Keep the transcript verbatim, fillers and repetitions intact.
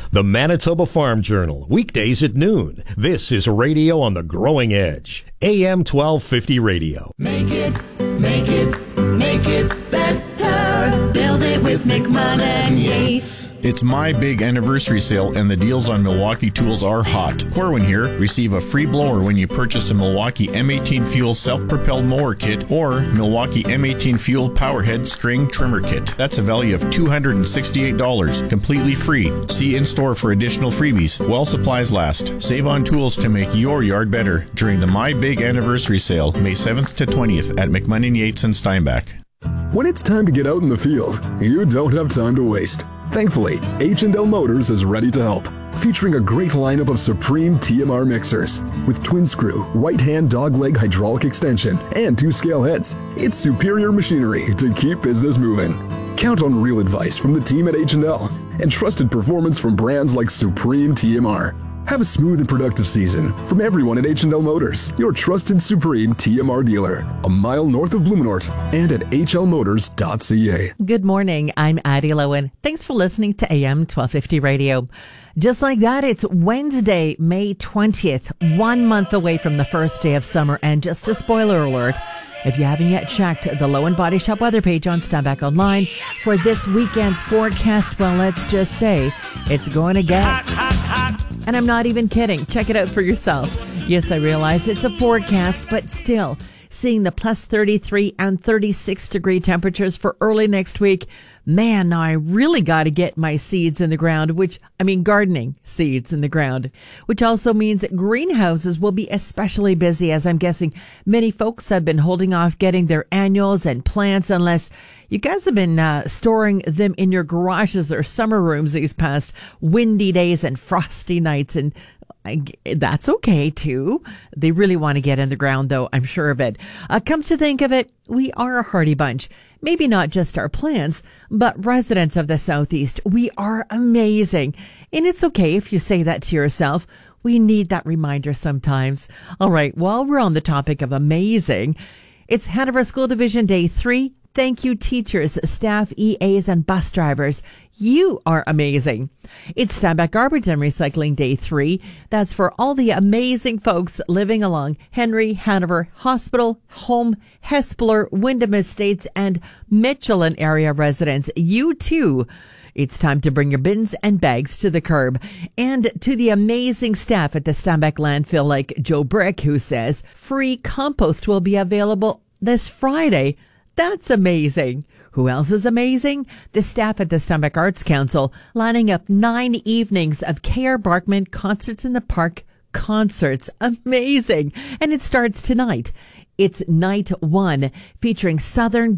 The Manitoba Farm Journal, weekdays at noon. This is radio on the growing edge. A M twelve fifty radio. Make it, make it, make it better. Build it with McMahon and Yates. It's my big anniversary sale, and the deals on Milwaukee tools are hot. Corwin here. Receive a free blower when you purchase a Milwaukee M eighteen Fuel self-propelled mower kit or Milwaukee M eighteen Fuel Powerhead string trimmer kit. That's a value of two hundred sixty-eight dollars, completely free. See in-store for additional freebies while supplies last. Save on tools to make your yard better during the My Big Anniversary Sale, May seventh to twentieth at McMahon and Yates and Steinbach. When it's time to get out in the field, you don't have time to waste. Thankfully, H and L Motors is ready to help, featuring a great lineup of Supreme T M R mixers. With twin screw, right-hand dogleg hydraulic extension, and two scale heads, it's superior machinery to keep business moving. Count on real advice from the team at H and L and trusted performance from brands like Supreme T M R. Have a smooth and productive season from everyone at H and L Motors, your trusted Supreme T M R dealer, a mile north of Blumenort and at h l motors dot c a. Good morning, I'm Addie Lowen. Thanks for listening to A M twelve fifty Radio. Just like that, it's Wednesday, May twentieth, one month away from the first day of summer. And just a spoiler alert, if you haven't yet checked the Low and Body Shop weather page on Steinbach Online for this weekend's forecast, well, let's just say it's going to get hot, hot, hot. And I'm not even kidding. Check it out for yourself. Yes, I realize it's a forecast, but still, seeing the plus thirty-three and thirty-six degree temperatures for early next week, man, now I really got to get my seeds in the ground, which, I mean, gardening seeds in the ground, which also means that greenhouses will be especially busy, as I'm guessing many folks have been holding off getting their annuals and plants unless you guys have been uh, storing them in your garages or summer rooms these past windy days and frosty nights. And I, that's okay, too. They really want to get in the ground, though, I'm sure of it. Uh, come to think of it, we are a hardy bunch. Maybe not just our plants, but residents of the Southeast. We are amazing. And it's okay if you say that to yourself. We need that reminder sometimes. All right, while we're on the topic of amazing, it's Hanover School Division Day three. Thank you, teachers, staff, E As, and bus drivers. You are amazing. It's Steinbach Garbage and Recycling Day three. That's for all the amazing folks living along Henry, Hanover, Hospital, Home, Hespeler, Wyndham Estates, and Michelin area residents. You too. It's time to bring your bins and bags to the curb. And to the amazing staff at the Steinbach landfill, like Joe Brick, who says free compost will be available this Friday. That's amazing. Who else is amazing? The staff at the Steinbach Arts Council, lining up nine evenings of K R. Barkman Concerts in the Park concerts. Amazing. And it starts tonight. It's night one, featuring Southern